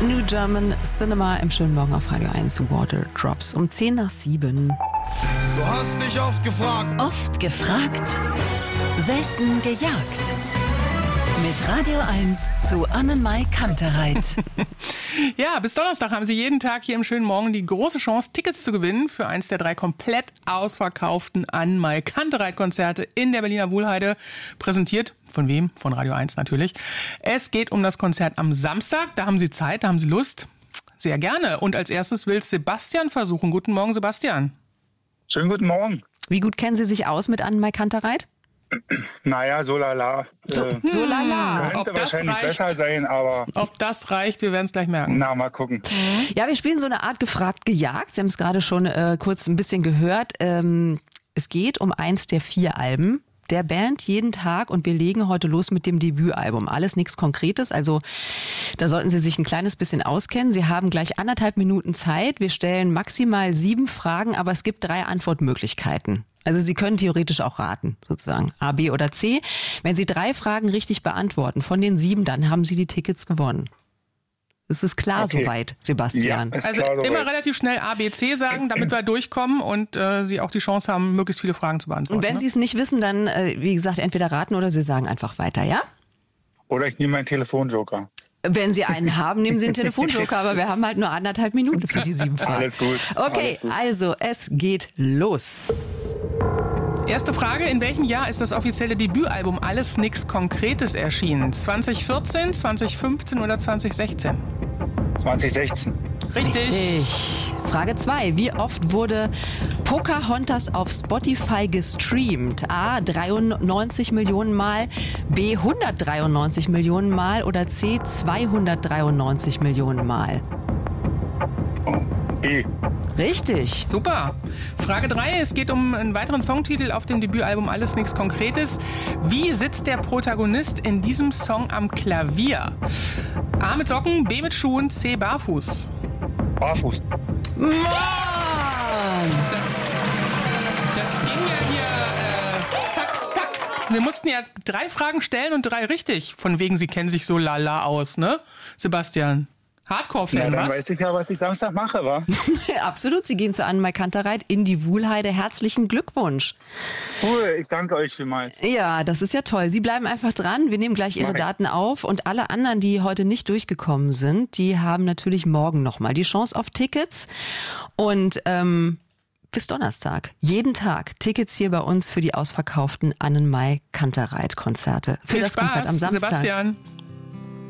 New German Cinema im schönen Morgen auf Radio 1. Water Drops um 7:10. Du hast dich oft gefragt. Oft gefragt, selten gejagt. Mit Radio 1 zu Annenmai Kantereit. Ja, bis Donnerstag haben Sie jeden Tag hier im schönen Morgen die große Chance, Tickets zu gewinnen für eins der 3 komplett ausverkauften Annenmai Kantereit-Konzerte in der Berliner Wuhlheide. Präsentiert von wem? Von Radio 1 natürlich. Es geht um das Konzert am Samstag. Da haben Sie Zeit, da haben Sie Lust. Sehr gerne. Und als erstes will Sebastian versuchen. Guten Morgen, Sebastian. Schönen guten Morgen. Wie gut kennen Sie sich aus mit Annenmai Kantereit? Naja, so lala. So lala. Könnte Ob das wahrscheinlich reicht? besser sein, aber Ob das reicht, wir werden es gleich merken. na, mal gucken. Ja, wir spielen so eine Art gefragt, gejagt. Sie haben es gerade schon kurz ein bisschen gehört. Es geht um eins der 4 Alben der Band jeden Tag und wir legen heute los mit dem Debütalbum. Alles nichts Konkretes, also da sollten Sie sich ein kleines bisschen auskennen. Sie haben gleich 1,5 Minuten Zeit. Wir stellen maximal 7 Fragen, aber es gibt 3 Antwortmöglichkeiten. Also Sie können theoretisch auch raten, sozusagen A, B oder C. Wenn Sie 3 Fragen richtig beantworten von den 7, dann haben Sie die Tickets gewonnen. Das ist klar Okay. soweit, Sebastian. Ja, ist Also klar, immer soweit. relativ schnell A, B, C sagen, damit wir durchkommen und Sie auch die Chance haben, möglichst viele Fragen zu beantworten. Und wenn Sie es nicht wissen, dann, wie gesagt, entweder raten oder Sie sagen einfach weiter, ja? Oder ich nehme meinen Telefonjoker. Wenn Sie einen haben, nehmen Sie einen Telefonjoker, aber wir haben halt nur 1,5 Minuten für die 7 Fragen. Alles gut. Okay, Alles gut. also es geht los. Erste Frage, in welchem Jahr ist das offizielle Debütalbum Alles nix Konkretes erschienen? 2014, 2015 oder 2016? 2016. Richtig. Frage 2. Wie oft wurde Pocahontas auf Spotify gestreamt? A. 93 Millionen Mal, B. 193 Millionen Mal oder C. 293 Millionen Mal? B. Richtig. Super. Frage 3, es geht um einen weiteren Songtitel auf dem Debütalbum Alles nix Konkretes. Wie sitzt der Protagonist in diesem Song am Klavier? A mit Socken, B mit Schuhen, C barfuß. Barfuß. Mann! Das ging ja hier zack, zack. Wir mussten ja 3 Fragen stellen und 3 richtig. Von wegen, Sie kennen sich so lala aus, ne? Sebastian. Ja, Hardcore-Fan, dann was? weiß ich ja, was ich Samstag mache, wa? Absolut, Sie gehen zu Annenmai Kantereit in die Wuhlheide. Herzlichen Glückwunsch. Cool, ich danke euch vielmals. Ja, das ist ja toll. Sie bleiben einfach dran. Wir nehmen gleich Ihre Mach ich. Daten auf. Und alle anderen, die heute nicht durchgekommen sind, die haben natürlich morgen nochmal die Chance auf Tickets. Und bis Donnerstag, jeden Tag, Tickets hier bei uns für die ausverkauften Annenmai Kantereit Konzerte. Für Viel das Konzert am Spaß, Samstag. Sebastian.